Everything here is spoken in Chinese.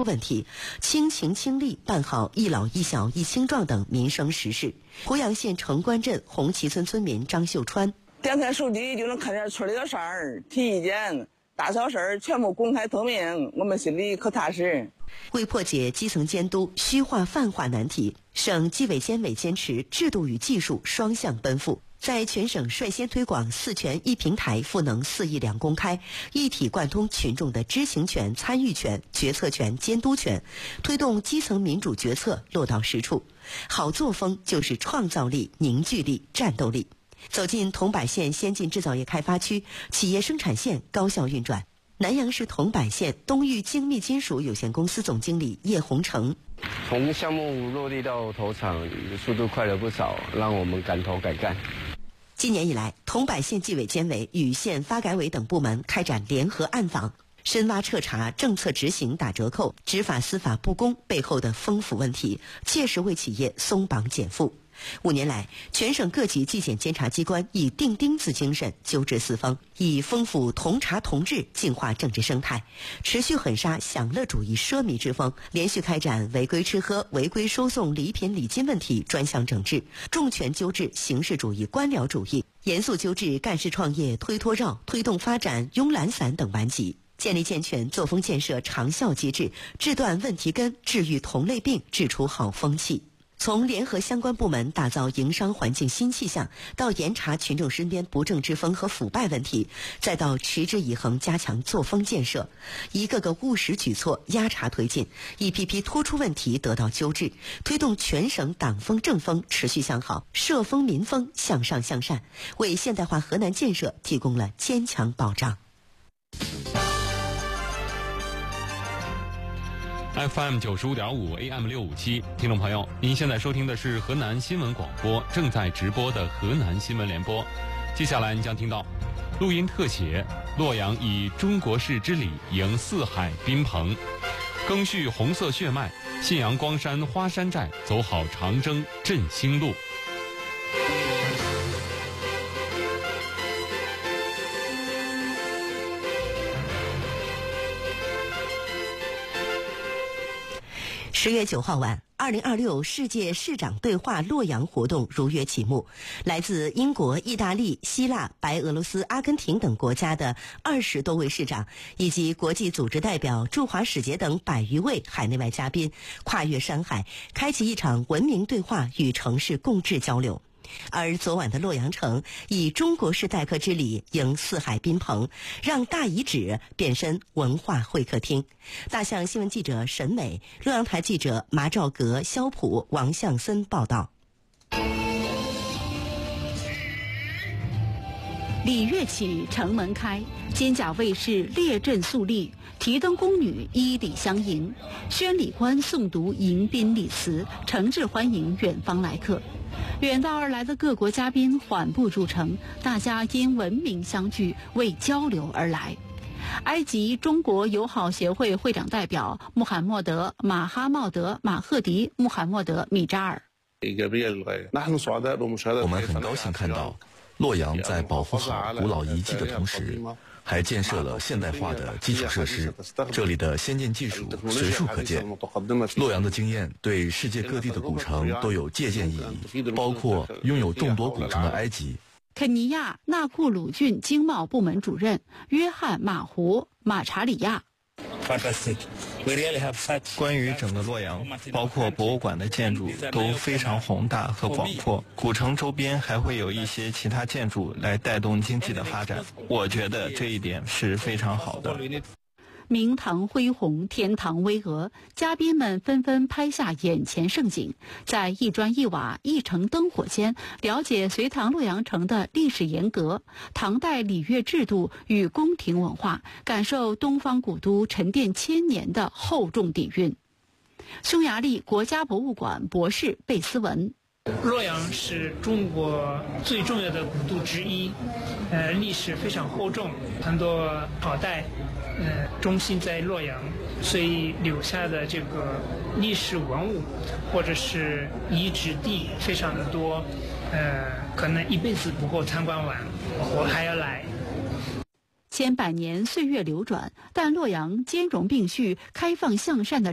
问题，轻情轻利办好一老一小一青壮等民生实事。鄱阳县城关镇红旗村村民张秀川： 点开手机就能看见村里的事儿、提意见，大小事儿全部公开透明，我们心里可踏实。 为破解基层监督虚化泛化难题，省纪委监委坚持制度与技术双向奔赴，在全省率先推广4权1平台赋能4义2公开，一体贯通群众的知情权、参与权、决策权、监督权，推动基层民主决策落到实处。好作风就是创造力、凝聚力、战斗力。走进桐柏县先进制造业开发区，企业生产线高效运转。南阳市桐柏县东裕精密金属有限公司总经理叶洪成： 从项目落地到投产，速度快了不少，让我们赶头赶干。 今年以来，桐柏县纪委监委与县发改委等部门开展联合暗访，深挖彻查政策执行打折扣、执法司法不公背后的丰富问题，切实为企业松绑减负。5年来，全省各级纪检监察机关以钉钉子精神纠治四方，以丰富同查同治净化政治生态，持续狠杀享乐主义奢靡之风，连续开展违规吃喝、违规收送礼品礼金问题专项整治，重拳纠治形式主义官僚主义，严肃纠治干事创业推脱绕、推动发展慵懒散等顽疾，建立健全作风建设长效机制，治断问题根，治愈同类病，治出好风气。从联合相关部门打造营商环境新气象，到严查群众身边不正之风和腐败问题，再到持之以恒加强作风建设，一个个务实举措压查推进，一批批突出问题得到纠治，推动全省党风政风持续向好，社风民风向上向善，为现代化河南建设提供了坚强保障。 FM 95.5 AM 657，听众朋友，您现在收听的是河南新闻广播正在直播的河南新闻联播。接下来您将听到录音特写：洛阳以中国式之礼迎四海宾朋，赓续红色血脉，信阳光山花山寨走好长征振兴路。 10月9号晚，2026世界市长对话洛阳活动如约启幕。来自英国、意大利、希腊、白俄罗斯、阿根廷等国家的20多位市长，以及国际组织代表、驻华使节等100余位海内外嘉宾，跨越山海，开启一场文明对话与城市共治交流。而昨晚的洛阳城以中国式待客之礼迎四海宾朋，让大遗址变身文化会客厅。大象新闻记者沈美，洛阳台记者麻兆阁、肖普、王向森报道。 礼乐起，城门开，金甲卫士列阵肃立，提灯宫女依礼相迎，宣礼官诵读迎宾礼词，诚挚欢迎远方来客。远道而来的各国嘉宾缓步入城，大家因文明相聚，为交流而来。埃及中国友好协会会长代表穆罕默德·马哈茂德·马赫迪·穆罕默德·米扎尔： 我们很高兴看到洛阳在保护好古老遗迹的同时，还建设了现代化的基础设施，这里的先进技术随处可见。洛阳的经验对世界各地的古城都有借鉴意义，包括拥有众多古城的埃及。 肯尼亚纳库鲁郡经贸部门主任约翰马胡马查里亚： 关于整个洛阳，包括博物馆的建筑都非常宏大和广阔，古城周边还会有一些其他建筑来带动经济的发展，我觉得这一点是非常好的。 明堂恢宏，天堂巍峨，嘉宾们纷纷拍下眼前盛景，在一砖一瓦、一城灯火间，了解隋唐洛阳城的历史沿革、唐代礼乐制度与宫廷文化，感受东方古都沉淀千年的厚重底蕴。匈牙利国家博物馆博士贝斯文： 洛阳是中国最重要的古都之一，历史非常厚重，很多朝代中心在洛阳，所以留下的这个历史文物或者是遗址地非常的多，可能一辈子不够参观完，我还要来。 千百年岁月流转，但洛阳兼容并蓄、开放向善的